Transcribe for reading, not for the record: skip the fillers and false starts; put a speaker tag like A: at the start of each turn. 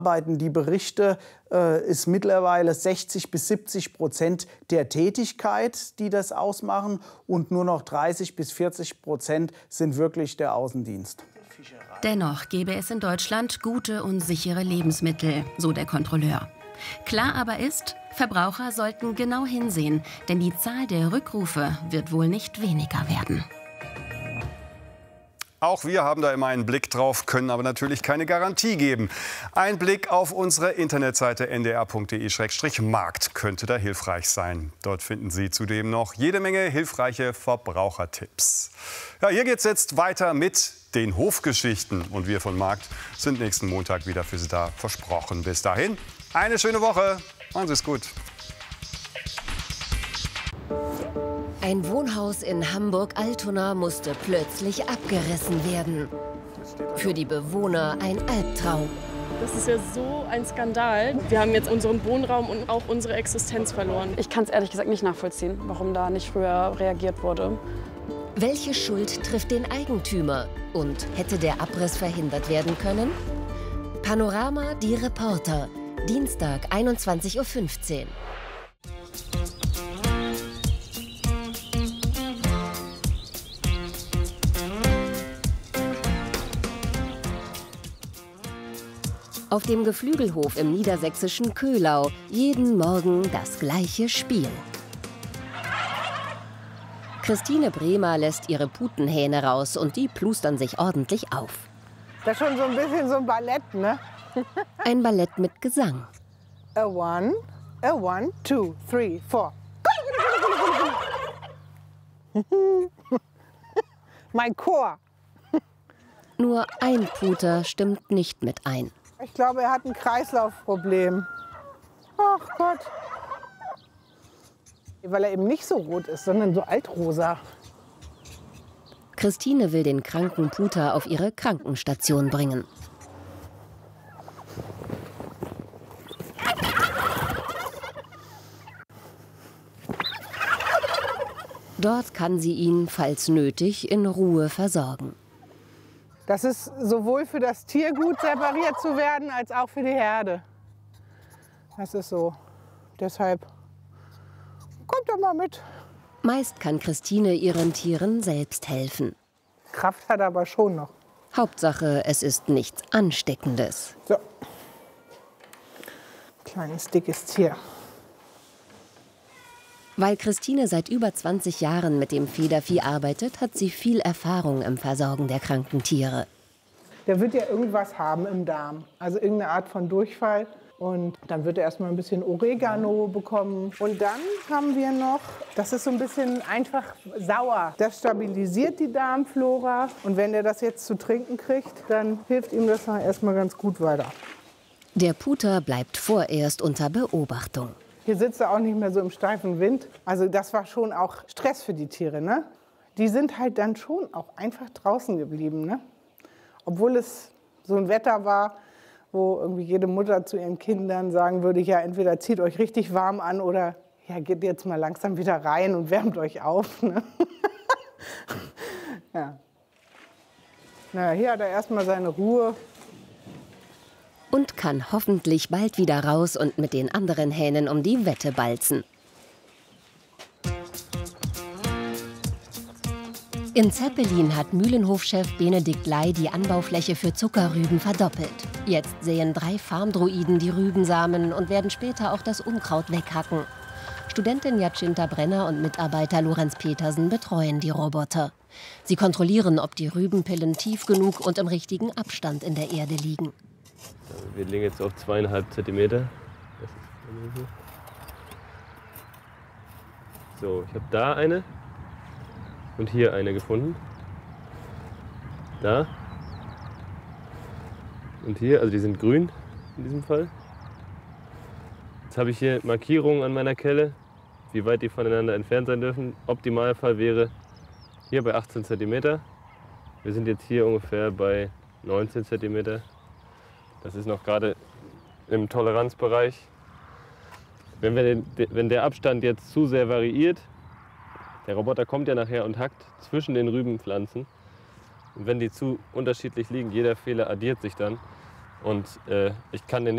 A: Die Berichte ist mittlerweile 60–70% der Tätigkeit, die das ausmachen, und nur noch 30–40% sind wirklich der Außendienst.
B: Dennoch gäbe es in Deutschland gute und sichere Lebensmittel, so der Kontrolleur. Klar aber ist, Verbraucher sollten genau hinsehen, denn die Zahl der Rückrufe wird wohl nicht weniger werden.
C: Auch wir haben da immer einen Blick drauf, können aber natürlich keine Garantie geben. Ein Blick auf unsere Internetseite ndr.de/markt könnte da hilfreich sein. Dort finden Sie zudem noch jede Menge hilfreiche Verbrauchertipps. Ja, hier geht's jetzt weiter mit den Hofgeschichten. Und wir von Markt sind nächsten Montag wieder für Sie da, versprochen. Bis dahin, eine schöne Woche. Machen Sie es gut.
D: Ein Wohnhaus in Hamburg-Altona musste plötzlich abgerissen werden. Für die Bewohner ein Albtraum.
E: Das ist ja so ein Skandal. Wir haben jetzt unseren Wohnraum und auch unsere Existenz verloren.
F: Ich kann es ehrlich gesagt nicht nachvollziehen, warum da nicht früher reagiert wurde.
D: Welche Schuld trifft den Eigentümer? Und hätte der Abriss verhindert werden können? Panorama, die Reporter. Dienstag, 21:15 Uhr. Auf dem Geflügelhof im niedersächsischen Köhlau jeden Morgen das gleiche Spiel. Christine Bremer lässt ihre Putenhähne raus und die plustern sich ordentlich auf.
G: Das ist schon so ein bisschen so ein Ballett, ne?
D: Ein Ballett mit Gesang.
G: A one, 2, 3, 4. Mein Chor.
D: Nur ein Puter stimmt nicht mit ein.
G: Ich glaube, er hat ein Kreislaufproblem. Ach Gott. Weil er eben nicht so rot ist, sondern so altrosa.
D: Christine will den kranken Puter auf ihre Krankenstation bringen. Dort kann sie ihn, falls nötig, in Ruhe versorgen.
G: Das ist sowohl für das Tier gut, separiert zu werden, als auch für die Herde. Das ist so. Deshalb kommt doch mal mit.
D: Meist kann Christine ihren Tieren selbst helfen.
G: Kraft hat er aber schon noch.
D: Hauptsache, es ist nichts Ansteckendes.
G: So. Kleines, dickes Tier.
D: Weil Christine seit über 20 Jahren mit dem Federvieh arbeitet, hat sie viel Erfahrung im Versorgen der kranken Tiere.
G: Der wird ja irgendwas haben im Darm, also irgendeine Art von Durchfall. Und dann wird er erstmal ein bisschen Oregano bekommen. Und dann haben wir noch, das ist so ein bisschen einfach sauer. Das stabilisiert die Darmflora. Und wenn er das jetzt zu trinken kriegt, dann hilft ihm das erstmal ganz gut weiter.
D: Der Puter bleibt vorerst unter Beobachtung.
G: Hier sitzt er auch nicht mehr so im steifen Wind. Also das war schon auch Stress für die Tiere, ne? Die sind halt dann schon auch einfach draußen geblieben, ne? Obwohl es so ein Wetter war, wo irgendwie jede Mutter zu ihren Kindern sagen würde, ja, entweder zieht euch richtig warm an oder ja, geht jetzt mal langsam wieder rein und wärmt euch auf, ne? Ja. Na, hier hat er erstmal seine Ruhe.
D: Und kann hoffentlich bald wieder raus und mit den anderen Hähnen um die Wette balzen. In Zeppelin hat Mühlenhofchef Benedikt Ley die Anbaufläche für Zuckerrüben verdoppelt. Jetzt säen 3 Farmdruiden die Rübensamen und werden später auch das Unkraut weghacken. Studentin Jacinta Brenner und Mitarbeiter Lorenz Petersen betreuen die Roboter. Sie kontrollieren, ob die Rübenpillen tief genug und im richtigen Abstand in der Erde liegen.
H: Wir liegen jetzt auf 2,5 Zentimeter. So, ich habe da eine und hier eine gefunden. Da. Und hier, also die sind grün in diesem Fall. Jetzt habe ich hier Markierungen an meiner Kelle, wie weit die voneinander entfernt sein dürfen. Optimalfall wäre hier bei 18 cm. Wir sind jetzt hier ungefähr bei 19 cm. Das ist noch gerade im Toleranzbereich. Wenn der Abstand jetzt zu sehr variiert, der Roboter kommt ja nachher und hackt zwischen den Rübenpflanzen. Und wenn die zu unterschiedlich liegen, jeder Fehler addiert sich dann. Und ich kann den